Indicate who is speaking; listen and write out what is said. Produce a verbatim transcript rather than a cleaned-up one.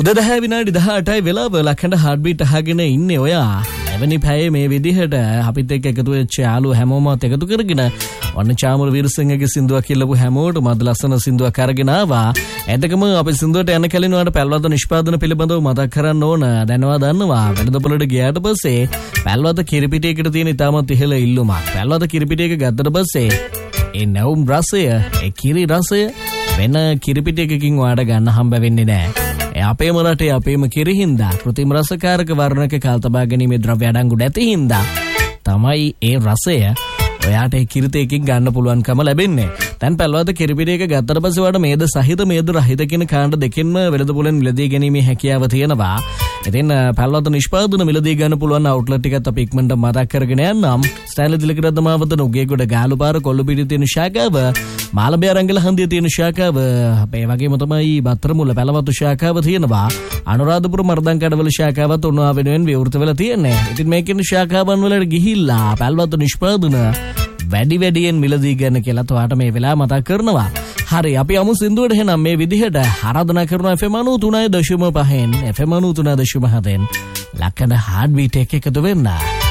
Speaker 1: උදේ දහ විනාඩි දහඅටයි වෙලාව ලක්ෂණ හાર્ට්බීට් අහගෙන ඉන්නේ ඔයා. එවැනි පැයේ මේ විදිහට අපිත් එක්ක එකතු වෙච්ච යාළුවෝ හැමෝමත් එකතු කරගෙන ඔන්න චාමර වීරසිංහගේ සින්දුවක් කියලාපු හැමෝටම අද ලස්සන සින්දුවක් අරගෙන ආවා. එතකම අපි සින්දුවට යන කලින් ඔයාලට පැල්වත නිෂ්පාදන පිළිබඳව මතක් කරන්න ඕන. දැනවා දන්නවා වැඩදපොළට ගියාට පස්සේ පැල්වත කිරිපිටියකට තියෙන ඉතාමත් ඉහළ ඉල්ලුමක්. පැල්වත කිරිපිටියක ගත්තට පස්සේ ඒ නැවුම් රසය, ඒ කිරි රසය වෙන කිරිපිටියකකින් ඔයාලට ගන්න හම්බ වෙන්නේ නැහැ. අපේම රටේ අපේම කිරි හින්දා කෘත්‍රිම රසකාරක වර්ණක කාල්තබා ගැනීමේ ද්‍රව්‍ය අඩංගු නැති හින්දා තමයි ඒ රසය ඔයාට ඒ කිරිතේකින් ගන්න පුළුවන්කම ලැබෙන්නේ. දැන් පැල්වත කිරිපිටියක ගත්තට පස්සේ ඔයාලට මේද සහිත මේද රහිත කියන කාණ්ඩ දෙකෙන්ම වෙළඳපොළෙන් මිලදී ගැනීමේ හැකියාව තියෙනවා. ඉතින් පැල්වත නිෂ්පාදන මිලදී ගන්න පුළුවන් අවුට්ලට් එකත් අපි ඉක්මනට මතක් කරගෙන යන්නම්. ස්ටයිල් දිලකරද්ද මාවත නුගේගොඩ ගාලුපාර කොල්ලුපිටිය තියෙන ශාඛාව, මාළඹේ අරංගල හන්දිය තියෙන ශාඛාව, අපේ වගේම තමයි බත්තරමුල්ල පැලවතු ශාඛාව තියෙනවා. අනුරාධපුර මර්දන් කඩවල ශාඛාවත් උන්වා වෙනුවෙන් විවෘත වෙලා තියෙන්නේ. ඉතින් මේකෙන් ශාඛාවන් වලට ගිහිල්ලා පැල්වත නිෂ්පාදන වැඩි වැඩියෙන් මිලදී ගන්න කියලා ඔයාට මේ වෙලාව මතක් කරනවා. හරි, අපි අමු සින්දුවට එහෙනම් මේ විදිහට ආරාධනා කරනවා F M ninety three point five න් F M ninety three point seven ලක්කන හાર્ට්බීට් එක එකතු වෙන්න.